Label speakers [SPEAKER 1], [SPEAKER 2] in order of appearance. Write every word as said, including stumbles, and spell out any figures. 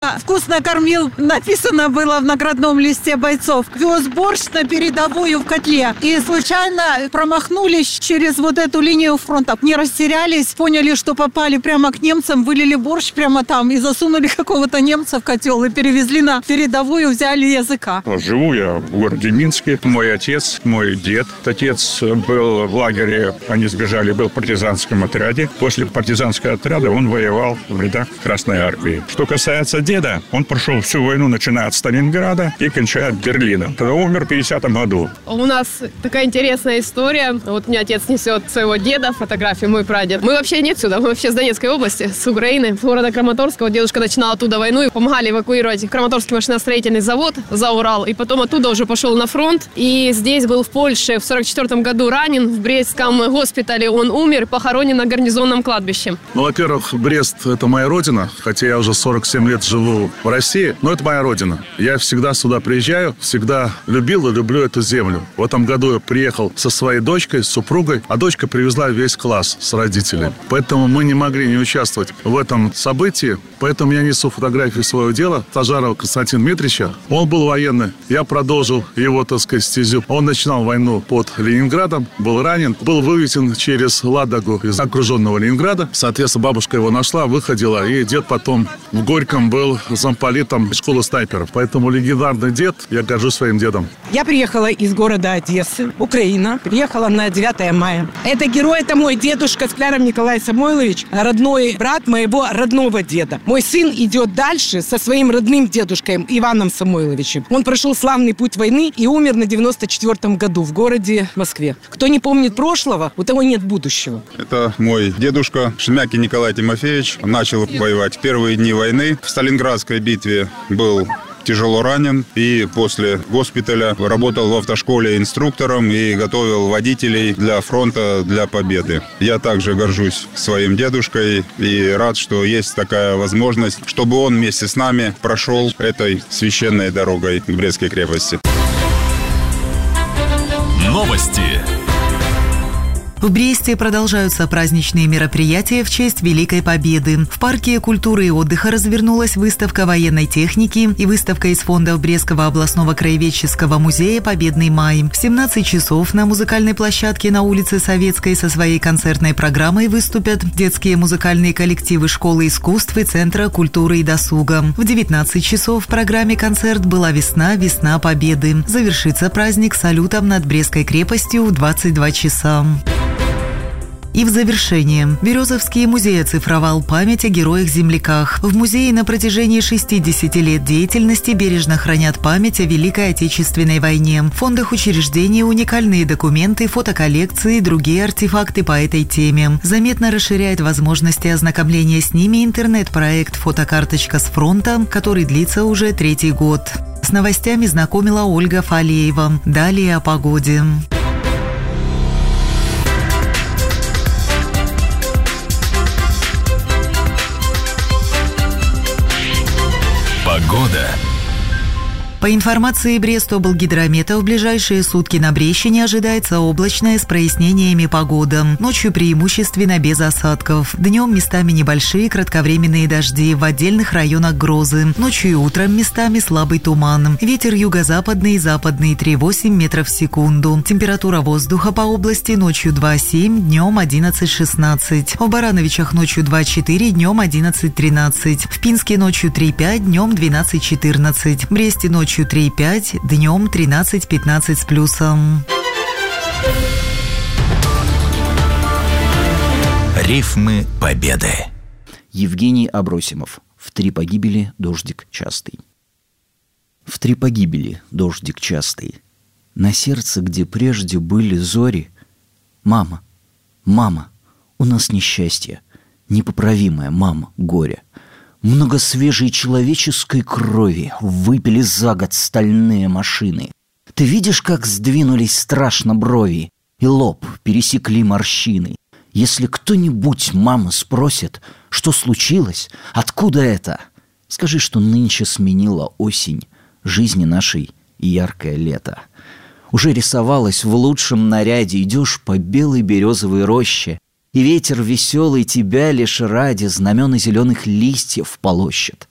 [SPEAKER 1] Папа вкусно кормил, написано было в наградном листе бойцов. Вез борщ на передовую в котле. И случайно промахнулись через вот эту линию фронта. Не растерялись, поняли, что попали прямо к немцам, вылили борщ прямо там и засунули какого-то немца в котел и перевезли на передовую, взяли языка.
[SPEAKER 2] Живу я в городе Минске. Мой отец, мой дед. Отец был в лагере, они сбежали, был в партизанском отряде. После партизанского отряда он воевал в рядах Красной армии. Что касается деда, он прошел всю войну, начиная от Сталинграда и кончая Берлином. Тогда умер в пятидесятом году.
[SPEAKER 3] У нас такая интересная история. Вот мне отец несет своего деда, фотографию, мой прадед. Мы вообще не отсюда, мы вообще с Донецкой области, с Украины, с города Краматорска. Вот дедушка начинал оттуда войну и помогали эвакуировать Краматорский машиностроительный завод за Урал. И потом оттуда уже пошел на фронт. И здесь был в Польше в сорок четвёртом году ранен. В Брестском госпитале он умер, похоронен на гарнизонном кладбище.
[SPEAKER 4] Ну, во-первых, Брест – это моя родина, хотя я уже сорок семь лет живу в России, но это моя родина. Я всегда сюда приезжаю, всегда любил и люблю эту землю. В этом году я приехал со своей дочкой, с супругой, а дочка привезла весь класс с родителями. Поэтому мы не могли не участвовать в этом событии, поэтому я несу фотографию своего дела, Тажарова Константина Дмитриевича. Он был военный, я продолжил его, так сказать, стезю. Он начинал войну под Ленинградом, был ранен, был вывезен через Ладогу из окруженного Ленинграда. Соответственно, бабушка его нашла, выходила, и дед потом в Горьком был замполитом школы снайперов. Поэтому легендарный дед, я горжусь своим дедом.
[SPEAKER 5] Я приехала из города Одессы, Украина. Приехала на девятое мая. Это герой, это мой дедушка Скляров Николай Самойлович, родной брат моего родного деда. Мой сын идет дальше со своим родным дедушкой Иваном Самойловичем. Он прошел славный путь войны и умер на девяносто четвёртом году в городе Москве. Кто не помнит прошлого, у того нет будущего.
[SPEAKER 6] Это мой дедушка Шемякин Николай Тимофеевич. Начал воевать в первые дни войны. В Сталинградской битве был тяжело ранен и после госпиталя работал в автошколе инструктором и готовил водителей для фронта, для победы. Я также горжусь своим дедушкой и рад, что есть такая возможность, чтобы он вместе с нами прошел этой священной дорогой к Брестской крепости.
[SPEAKER 7] Новости.
[SPEAKER 8] В Бресте продолжаются праздничные мероприятия в честь Великой Победы. В парке культуры и отдыха развернулась выставка военной техники и выставка из фондов Брестского областного краеведческого музея «Победный май». В семнадцать часов на музыкальной площадке на улице Советской со своей концертной программой выступят детские музыкальные коллективы школы искусств и Центра культуры и досуга. В девятнадцать часов в программе концерт «Была весна, весна Победы». Завершится праздник салютом над Брестской крепостью в двадцать два часа. И в завершение. Березовский музей оцифровал память о героях-земляках. В музее на протяжении шестидесяти лет деятельности бережно хранят память о Великой Отечественной войне. В фондах учреждений уникальные документы, фотоколлекции и другие артефакты по этой теме. Заметно расширяет возможности ознакомления с ними интернет-проект «Фотокарточка с фронта», который длится уже третий год. С новостями знакомила Ольга Фалеева. Далее о погоде.
[SPEAKER 7] Погода.
[SPEAKER 8] По информации Брестоблгидромета, в ближайшие сутки на Брещине ожидается облачная с прояснениями погода. Ночью преимущественно без осадков. Днем местами небольшие кратковременные дожди, в отдельных районах грозы. Ночью и утром местами слабый туман. Ветер юго-западный и западный три-восемь метров в секунду. Температура воздуха по области ночью два-семь, днем одиннадцать-шестнадцать. В Барановичах ночью два-четыре, днем одиннадцать-тринадцать. В Пинске ночью три-пять, днем двенадцать-четырнадцать. В Бресте ночью три-пять, днем тринадцать-пятнадцать с плюсом.
[SPEAKER 7] Рифмы Победы.
[SPEAKER 9] Евгений Абросимов. В три погибели дождик частый. В три погибели дождик частый. На сердце, где прежде были зори. Мама, мама, у нас несчастье. Непоправимое, мама, горе. Много свежей человеческой крови выпили за год стальные машины. Ты видишь, как сдвинулись страшно брови, и лоб пересекли морщины. Если кто-нибудь, мама, спросит, что случилось, откуда это, скажи, что нынче сменила осень жизни нашей и яркое лето. Уже рисовалась в лучшем наряде, идешь по белой березовой роще, и ветер веселый тебя лишь ради знамена зеленых листьев полощет.